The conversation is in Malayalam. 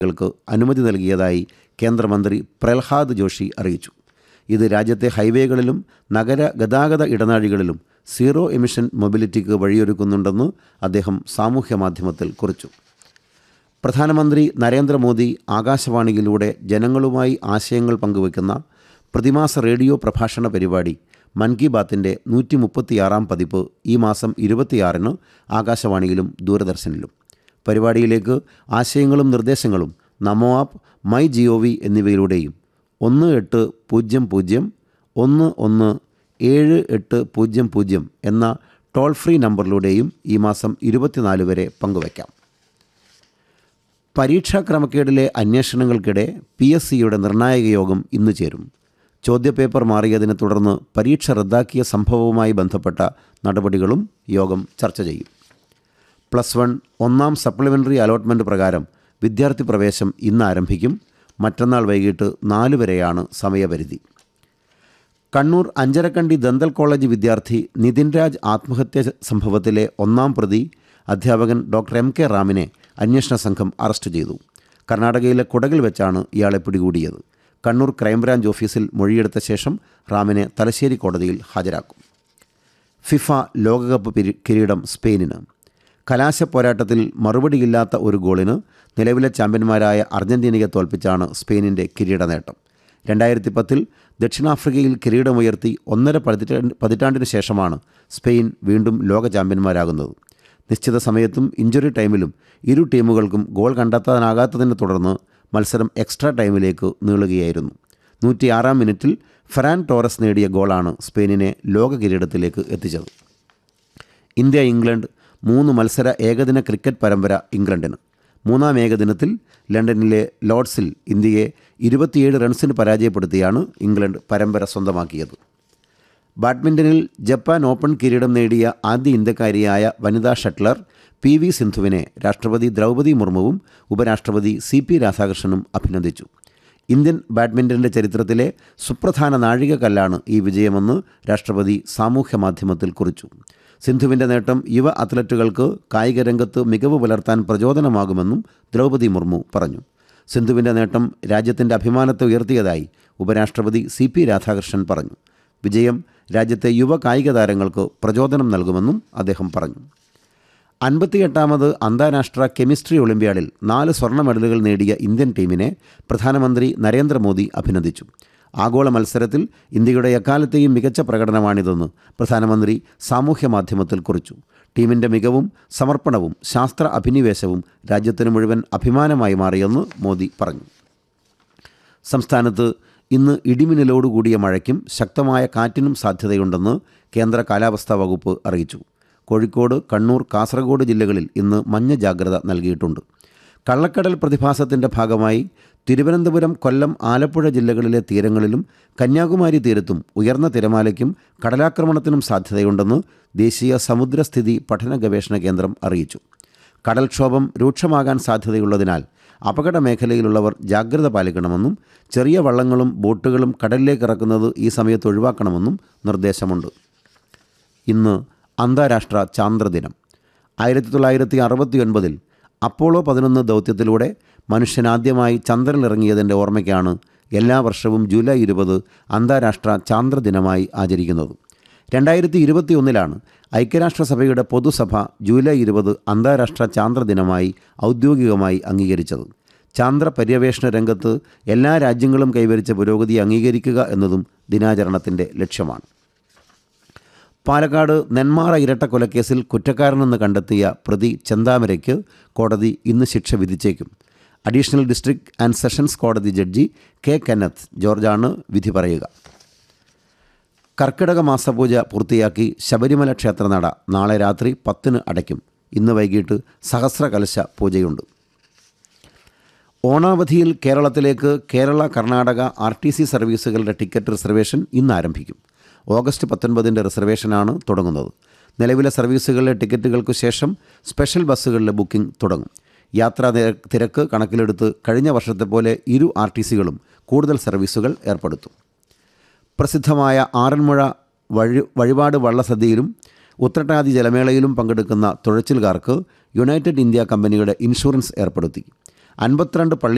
ൾക്ക് അനുമതി നൽകിയതായി കേന്ദ്രമന്ത്രി പ്രഹ്ലാദ് ജോഷി അറിയിച്ചു. ഇത് രാജ്യത്തെ ഹൈവേകളിലും നഗര ഗതാഗത ഇടനാഴികളിലും സീറോ എമിഷൻ മൊബിലിറ്റിക്ക് വഴിയൊരുക്കുന്നുണ്ടെന്ന് അദ്ദേഹം സാമൂഹ്യമാധ്യമത്തിൽ കുറിച്ചു. പ്രധാനമന്ത്രി നരേന്ദ്രമോദി ആകാശവാണിയിലൂടെ ജനങ്ങളുമായി ആശയങ്ങൾ പങ്കുവയ്ക്കുന്ന പ്രതിമാസ റേഡിയോ പ്രഭാഷണ പരിപാടി മൻ കി ബാത്തിൻ്റെ 136 പതിപ്പ് ഈ മാസം 26 ആകാശവാണിയിലും ദൂരദർശനിലും. പരിപാടിയിലേക്ക് ആശയങ്ങളും നിർദ്ദേശങ്ങളും നമോ ആപ്പ്, മൈ GOV എന്നിവയിലൂടെയും 1800117800 എന്ന ടോൾ ഫ്രീ നമ്പറിലൂടെയും ഈ മാസം 24 വരെ പങ്കുവയ്ക്കാം. പരീക്ഷാ ക്രമക്കേടിലെ അന്വേഷണങ്ങൾക്കിടെ PSCയുടെ നിർണായക യോഗം ഇന്ന് ചേരും. ചോദ്യപേപ്പർ മാറിയതിനെ തുടർന്ന് പരീക്ഷ റദ്ദാക്കിയ സംഭവവുമായി ബന്ധപ്പെട്ട നടപടികളും യോഗം ചർച്ച ചെയ്യും. +1 ഒന്നാം സപ്ലിമെൻ്ററി അലോട്ട്മെൻറ്റ് പ്രകാരം വിദ്യാർത്ഥി പ്രവേശം ഇന്ന് ആരംഭിക്കും. മറ്റന്നാൾ വൈകിട്ട് 4 വരെയാണ് സമയപരിധി. കണ്ണൂർ അഞ്ചരക്കണ്ടി ദന്തൽ കോളേജ് വിദ്യാർത്ഥി നിതിൻ രാജ് ആത്മഹത്യ സംഭവത്തിലെ 1-ാം പ്രതി അധ്യാപകൻ ഡോക്ടർ MK റാമിനെ അന്വേഷണ സംഘം അറസ്റ്റ് ചെയ്തു. കർണാടകയിലെ കുടകിൽ വെച്ചാണ് ഇയാളെ പിടികൂടിയത്. കണ്ണൂർ ക്രൈംബ്രാഞ്ച് ഓഫീസിൽ മൊഴിയെടുത്ത ശേഷം റാമിനെ തലശ്ശേരി കോടതിയിൽ ഹാജരാക്കും. ഫിഫ ലോകകപ്പ് കിരീടം സ്പെയിനിന്. കലാശപ്പോരാട്ടത്തിൽ മറുപടിയില്ലാത്ത ഒരു ഗോളിന് നിലവിലെ ചാമ്പ്യന്മാരായ അർജന്റീനയെ തോൽപ്പിച്ചാണ് സ്പെയിനിൻ്റെ കിരീട നേട്ടം. 2010 ദക്ഷിണാഫ്രിക്കയിൽ കിരീടമുയർത്തി 1.5 പതിറ്റാണ്ടിന് ശേഷമാണ് സ്പെയിൻ വീണ്ടും ലോക ചാമ്പ്യന്മാരാകുന്നത്. നിശ്ചിത സമയത്തും ഇഞ്ചുറി ടൈമിലും ഇരു ടീമുകൾക്കും ഗോൾ കണ്ടെത്താനാകാത്തതിനെ തുടർന്ന് മത്സരം എക്സ്ട്രാ ടൈമിലേക്ക് നീളുകയായിരുന്നു. 106-ാം മിനിറ്റിൽ ഫെറാൻ ടോറസ് നേടിയ ഗോളാണ് സ്പെയിനിനെ ലോക കിരീടത്തിലേക്ക് എത്തിച്ചത്. ഇന്ത്യ-ഇംഗ്ലണ്ട് 3 മത്സര ഏകദിന ക്രിക്കറ്റ് പരമ്പര ഇംഗ്ലണ്ടിന്. 3-ാം ഏകദിനത്തിൽ ലണ്ടനിലെ ലോർഡ്സിൽ ഇന്ത്യയെ 27 റൺസിന് പരാജയപ്പെടുത്തിയാണ് ഇംഗ്ലണ്ട് പരമ്പര സ്വന്തമാക്കിയത്. ബാഡ്മിൻ്റണിൽ ജപ്പാൻ ഓപ്പൺ കിരീടം നേടിയ ആദ്യ ഇന്ത്യക്കാരിയായ വനിതാ ഷട്ട്ലർ PV സിന്ധുവിനെ രാഷ്ട്രപതി ദ്രൗപദി മുർമുവും ഉപരാഷ്ട്രപതി CP രാധാകൃഷ്ണനും അഭിനന്ദിച്ചു. ഇന്ത്യൻ ബാഡ്മിൻ്റണിൻ്റെ ചരിത്രത്തിലെ സുപ്രധാന നാഴികക്കല്ലാണ് ഈ വിജയമെന്ന് രാഷ്ട്രപതി സാമൂഹ്യ മാധ്യമത്തിൽ കുറിച്ചു. സിന്ധുവിൻ്റെ നേട്ടം യുവ അത്ലറ്റുകൾക്ക് കായിക രംഗത്ത് മികവ് പുലർത്താൻ പ്രചോദനമാകുമെന്നും ദ്രൗപദി മുർമു പറഞ്ഞു. സിന്ധുവിൻ്റെ നേട്ടം രാജ്യത്തിൻ്റെ അഭിമാനത്തെ ഉയർത്തിയതായി ഉപരാഷ്ട്രപതി CP രാധാകൃഷ്ണൻ പറഞ്ഞു. വിജയം രാജ്യത്തെ യുവ കായിക താരങ്ങൾക്ക് പ്രചോദനം നൽകുമെന്നും അദ്ദേഹം പറഞ്ഞു. 58ാമത് അന്താരാഷ്ട്ര കെമിസ്ട്രി ഒളിമ്പ്യാഡിൽ 4 സ്വർണ്ണ മെഡലുകൾ നേടിയ ഇന്ത്യൻ ടീമിനെ പ്രധാനമന്ത്രി നരേന്ദ്രമോദി അഭിനന്ദിച്ചു. ആഗോള മത്സരത്തിൽ ഇന്ത്യയുടെ എക്കാലത്തെയും മികച്ച പ്രകടനമാണിതെന്ന് പ്രധാനമന്ത്രി സാമൂഹ്യ മാധ്യമത്തിൽ കുറിച്ചു. ടീമിൻ്റെ മികവും സമർപ്പണവും ശാസ്ത്ര അഭിനിവേശവും രാജ്യത്തിന് മുഴുവൻ അഭിമാനമായി മാറിയെന്ന് മോദി പറഞ്ഞു. സംസ്ഥാനത്ത് ഇന്ന് ഇടിമിന്നലോടുകൂടിയ മഴയ്ക്കും ശക്തമായ കാറ്റിനും സാധ്യതയുണ്ടെന്ന് കേന്ദ്ര കാലാവസ്ഥാ വകുപ്പ് അറിയിച്ചു. കോഴിക്കോട്, കണ്ണൂർ, കാസർഗോഡ് ജില്ലകളിൽ ഇന്ന് മഞ്ഞ ജാഗ്രത നൽകിയിട്ടുണ്ട്. കള്ളക്കടൽ പ്രതിഭാസത്തിൻ്റെ ഭാഗമായി തിരുവനന്തപുരം, കൊല്ലം, ആലപ്പുഴ ജില്ലകളിലെ തീരങ്ങളിലും കന്യാകുമാരി തീരത്തും ഉയർന്ന തിരമാലയ്ക്കും കടലാക്രമണത്തിനും സാധ്യതയുണ്ടെന്ന് ദേശീയ സമുദ്രസ്ഥിതി പഠന ഗവേഷണ കേന്ദ്രം അറിയിച്ചു. കടൽക്ഷോഭം രൂക്ഷമാകാൻ സാധ്യതയുള്ളതിനാൽ അപകട മേഖലയിലുള്ളവർ ജാഗ്രത പാലിക്കണമെന്നും ചെറിയ വള്ളങ്ങളും ബോട്ടുകളും കടലിലേക്ക് ഇറക്കുന്നത് ഈ സമയത്ത് ഒഴിവാക്കണമെന്നും നിർദ്ദേശമുണ്ട്. ഇന്ന് അന്താരാഷ്ട്ര ചാന്ദ്രദിനം. 1969 അപ്പോളോ 11 ദൗത്യത്തിലൂടെ മനുഷ്യനാദ്യമായി ചന്ദ്രനിലിറങ്ങിയതിൻ്റെ ഓർമ്മയ്ക്കാണ് എല്ലാ വർഷവും ജൂലൈ 20 അന്താരാഷ്ട്ര ചാന്ദ്രദിനമായി ആചരിക്കുന്നത്. 2021 ഐക്യരാഷ്ട്രസഭയുടെ പൊതുസഭ ജൂലൈ 20 അന്താരാഷ്ട്ര ചാന്ദ്രദിനമായി ഔദ്യോഗികമായി അംഗീകരിച്ചത്. ചാന്ദ്ര പര്യവേഷണ രംഗത്ത് എല്ലാ രാജ്യങ്ങളും കൈവരിച്ച പുരോഗതി അംഗീകരിക്കുക എന്നതും ദിനാചരണത്തിൻ്റെ ലക്ഷ്യമാണ്. പാലക്കാട് നെന്മാറ ഇരട്ടക്കൊലക്കേസിൽ കുറ്റക്കാരനെന്ന് കണ്ടെത്തിയ പ്രതി ചെന്താമരയ്ക്ക് കോടതി ഇന്ന് ശിക്ഷ വിധിച്ചേക്കും. അഡീഷണൽ ഡിസ്ട്രിക്ട് ആൻഡ് സെഷൻസ് കോടതി ജഡ്ജി K. കെന്നത്ത് ജോർജാണ് വിധി പറയുക. കർക്കിടക മാസപൂജ പൂർത്തിയാക്കി ശബരിമല ക്ഷേത്രനട നാളെ രാത്രി 10 അടയ്ക്കും. ഇന്ന് വൈകിട്ട് സഹസ്രകലശ പൂജയുണ്ട്. ഓണാവധിയിൽ കേരളത്തിലേക്ക് Kerala, Karnataka RTC സർവീസുകളുടെ ticket reservation ഇന്ന് ആരംഭിക്കും. ഓഗസ്റ്റ് 19 റിസർവേഷനാണ് തുടങ്ങുന്നത്. നിലവിലെ സർവീസുകളിലെ ടിക്കറ്റുകൾക്ക് ശേഷം സ്പെഷ്യൽ ബസ്സുകളിലെ ബുക്കിംഗ് തുടങ്ങും. യാത്രാ തിരക്ക് കണക്കിലെടുത്ത് കഴിഞ്ഞ വർഷത്തെ പോലെ ഇരു RTCകളും കൂടുതൽ സർവീസുകൾ ഏർപ്പെടുത്തും. പ്രസിദ്ധമായ ആറന്മുഴ വഴിപാട് വള്ളസദ്യയിലും ഉത്രട്ടാതി ജലമേളയിലും പങ്കെടുക്കുന്ന തുഴച്ചിൽക്കാർക്ക് യുണൈറ്റഡ് ഇന്ത്യ കമ്പനിയുടെ ഇൻഷുറൻസ് ഏർപ്പെടുത്തി. 52 പള്ളി